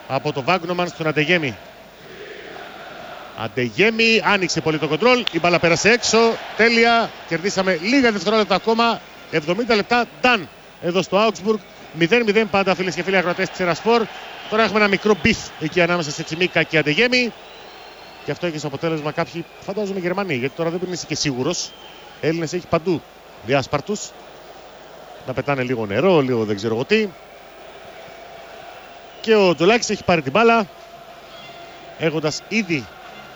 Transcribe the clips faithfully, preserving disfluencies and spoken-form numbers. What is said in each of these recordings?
από το Βάγνομαν στον Αντεγέμι. Αντεγέμι, άνοιξε πολύ το κοντρόλ, η μπάλα πέρασε έξω, τέλεια, κερδίσαμε λίγα δευτερόλεπτα ακόμα, εβδομήντα λεπτά, done, εδώ στο Augsburg, μηδέν μηδέν πάντα φίλες και φίλοι ακροατές της Ερασπορ. Τώρα έχουμε ένα μικρό μπιφ εκεί ανάμεσα σε Τσιμίκα και Αντεγέμι και αυτό έχει στο αποτέλεσμα κάποιοι, φαντάζομαι Γερμανοί, γιατί τώρα δεν είσαι και σίγουρος, Έλληνες έχει παντού διάσπαρτους, να πετάνε λίγο νερό, λίγο δεν ξέρω εγώ τι. Και ο Τζολάκης έχει πάρει την μπάλα, έχοντας ήδη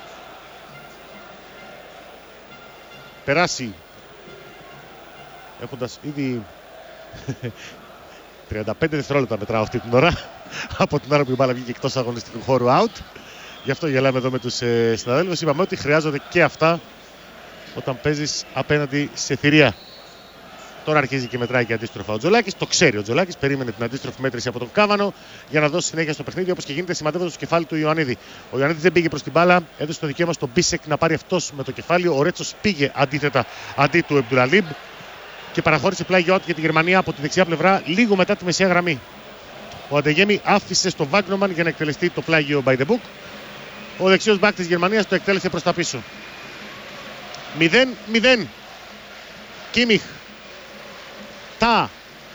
περάσει, έχοντας ήδη τριάντα πέντε δευτερόλεπτα μετράω αυτή την ώρα από την ώρα που η μπάλα βγήκε εκτός αγωνιστικού χώρου out. Γι' αυτό γελάμε εδώ με τους ε, συναδέλφους. Είπαμε ότι χρειάζονται και αυτά όταν παίζεις απέναντι σε θηρία. Τώρα αρχίζει και μετράει και αντίστροφα ο Τζολάκης. Το ξέρει ο Τζολάκης. Περίμενε την αντίστροφη μέτρηση από τον Κάβανο για να δώσει συνέχεια στο παιχνίδι, όπως και γίνεται σημαντεύοντας το κεφάλι του Ιωαννίδη. Ο Ιωαννίδης δεν πήγε προς την μπάλα. Έδωσε το δικαίωμα στον Μπίσεκ να πάρει αυτός με το κεφάλι. Ο Ρέτσος πήγε αντίθετα αντί του Εμπτουραλίμπ και παραχώρησε πλάγιο out για τη Γερμανία από τη δεξιά πλευρά λίγο μετά τη μεσαία γραμμή. Ο Αντεγέμι άφησε στο Βάγνομαν για να εκτελεστεί το πλάγιο by the book. Ο δεξιός μπακ της Γερμανίας το εκτέλεσε προς τα πίσω. μηδέν μηδέν. Κίμιχ. Τα.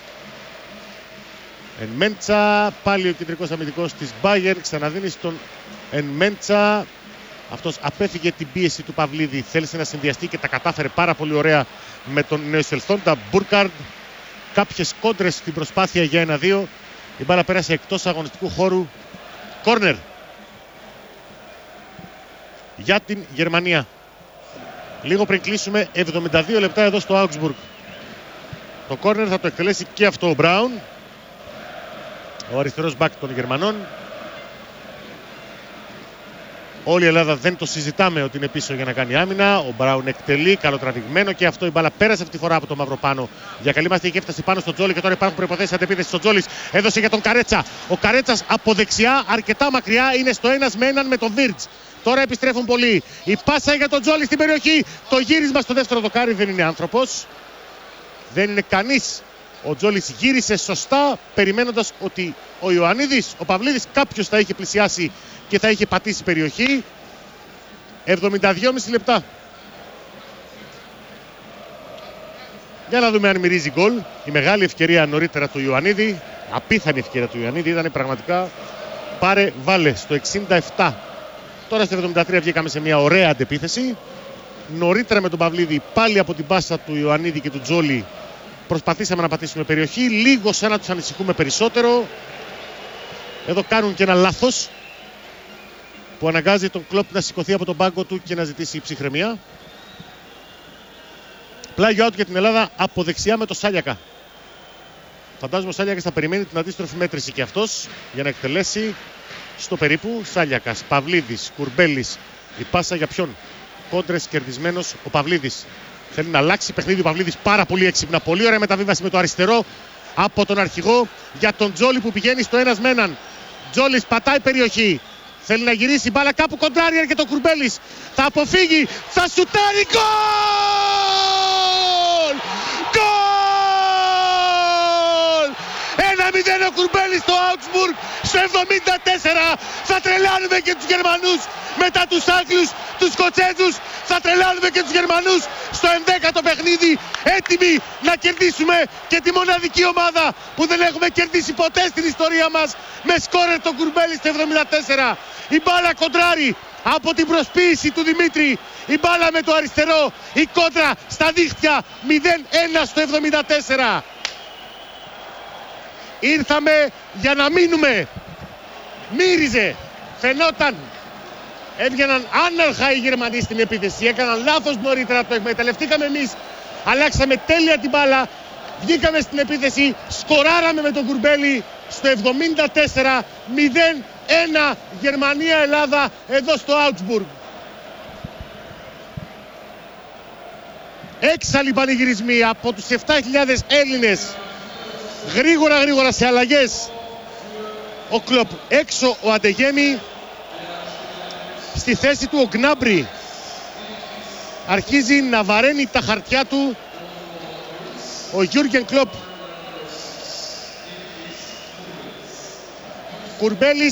Ενμέντσα. Πάλι ο κεντρικός αμυντικός της Bayern. Ξαναδίνει στον Ενμέντσα. Αυτός απέφυγε την πίεση του Παυλίδη. Θέλησε να συνδυαστεί και τα κατάφερε πάρα πολύ ωραία με τον νεοεισελθόντα Μπούρκαρντ. Κάποιες κόντρες στην προσπάθεια για ένα δύο. Η μπάλα πέρασε εκτός αγωνιστικού χώρου. Κόρνερ για την Γερμανία. Λίγο πριν κλείσουμε, εβδομήντα δύο λεπτά εδώ στο Augsburg. Το κόρνερ θα το εκτελέσει και αυτό ο Μπράουν, ο αριστερός μπακ των Γερμανών. Όλη η Ελλάδα δεν το συζητάμε ότι είναι πίσω για να κάνει άμυνα. Ο Μπράουν εκτελεί, καλοτραβηγμένο και αυτό. Η μπάλα πέρασε αυτή τη φορά από το Μαυροπάνο. Για καλή μας και έφτασε πάνω στον Τζόλι και τώρα υπάρχουν προϋποθέσεις αντεπίθεσης. Ο Τζόλις έδωσε για τον Καρέτσα. Ο Καρέτσας από δεξιά, αρκετά μακριά, είναι στο ένας με έναν με τον Βίρτς. Τώρα επιστρέφουν πολλοί. Η πάσα για τον Τζόλι στην περιοχή. Το γύρισμα στο δεύτερο δοκάρι, δεν είναι άνθρωπος. Δεν είναι κανείς. Ο Τζόλις γύρισε σωστά, περιμένοντας ότι ο Ιωαννίδης, ο Παυλίδης, κάποιος θα είχε πλησιάσει και θα είχε πατήσει περιοχή. εβδομήντα δύο κόμμα πέντε λεπτά. Για να δούμε αν μυρίζει γκολ. Η μεγάλη ευκαιρία νωρίτερα του Ιωαννίδη, απίθανη ευκαιρία του Ιωαννίδη, ήταν πραγματικά πάρε βάλε στο εξήντα επτά. Τώρα στο εβδομήντα τρία βγήκαμε σε μια ωραία αντεπίθεση. Νωρίτερα με τον Παυλίδη, πάλι από την πάσα του Ιωαννίδη και του Τζόλι, προσπαθήσαμε να πατήσουμε περιοχή. Λίγο σαν να τους ανησυχούμε περισσότερο. Εδώ κάνουν και ένα λάθος που αναγκάζει τον Κλοπ να σηκωθεί από τον πάγκο του και να ζητήσει ψυχραιμία. Πλάγιο out για την Ελλάδα από δεξιά με το Σάλιακα. Φαντάζομαι ο Σάλιακας θα περιμένει την αντίστροφη μέτρηση και αυτός για να εκτελέσει στο περίπου. Σάλιακας, Παυλίδης, Κουρμπέλης. Η πάσα για ποιον? Κόντρες, κερδισμένος ο Παυλίδης. Θέλει να αλλάξει παιχνίδι ο Παυλίδης πάρα πολύ έξυπνα. Πολύ ωραία μεταβίβαση με το αριστερό από τον αρχηγό για τον Τζόλι που πηγαίνει στο ένας με έναν. Τζόλις πατάει περιοχή. Θέλει να γυρίσει μπάλα κάπου κοντράρει και το Κουρμπέλης. Θα αποφύγει. Θα σουτάρει. Γκολ! Γκολ! ένα μηδέν ο Κουρμπέλης στο Augsburg στο εβδομήντα τέσσερα. Θα τρελάνουμε και τους Γερμανούς μετά τους Άγγλους, τους Σκοτσέζους. Θα τρελάνουμε και τους Γερμανούς στο ενδέκατο παιχνίδι. Έτοιμοι να κερδίσουμε και τη μοναδική ομάδα που δεν έχουμε κερδίσει ποτέ στην ιστορία μας με σκόρερ τον Κουρμπέλη στο εβδομήντα τέσσερα. Η μπάλα κοντράρει από την προσποίηση του Δημήτρη. Η μπάλα με το αριστερό. Η κόντρα στα δίχτυα. μηδέν ένα στο εβδομήντα τέσσερα. Ήρθαμε για να μείνουμε. Μύριζε. Φαινόταν. Έβγαιναν άναρχα οι Γερμανοί στην επίθεση. Έκαναν λάθος νωρίτερα. Το εκμεταλλευτήκαμε εμείς. Αλλάξαμε τέλεια την μπάλα. Βγήκαμε στην επίθεση. Σκοράραμε με τον Κουρμπέλη στο εβδομήντα τέσσερα. μηδέν ένα Γερμανία-Ελλάδα εδώ στο Augsburg. Έξαλλοι πανηγυρισμοί από τους επτά χιλιάδες Έλληνες. Γρήγορα γρήγορα σε αλλαγές. Ο Κλοπ έξω, ο Αντεγέμι. Στη θέση του ο Γκνάμπρι αρχίζει να βαραίνει τα χαρτιά του ο Γιούργεν Κλοπ. Κουρμπέλης